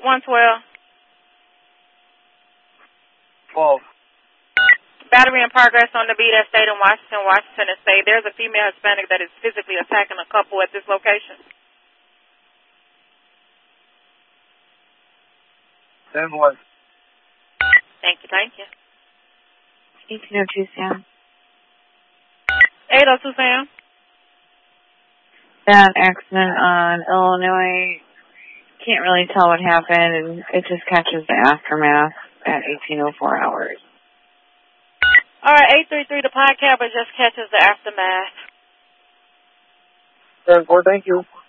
112. 12. Battery in progress on the beat at State in Washington State. There's a female Hispanic that is physically attacking a couple at this location. Then what? Thank you. 1802 Sam. 802 Sam. That accident on Illinois, can't really tell what happened, and it just catches the aftermath at 1804 hours. All right, 833, the podcapper just catches the aftermath. 10-4, thank you.